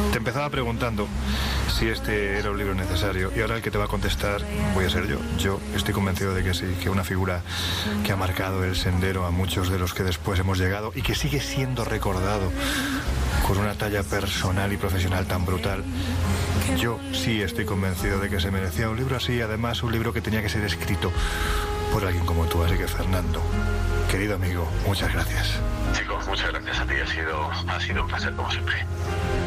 Te empezaba preguntando si este era un libro necesario y ahora el que te va a contestar voy a ser yo. Yo estoy convencido de que sí, que una figura que ha marcado el sendero a muchos de los que después hemos llegado y que sigue siendo recordado con una talla personal y profesional tan brutal. Yo sí estoy convencido de que se merecía un libro así, además un libro que tenía que ser escrito por alguien como tú. Así que, Fernando, querido amigo, muchas gracias. Chicos, muchas gracias a ti, ha sido un placer como siempre.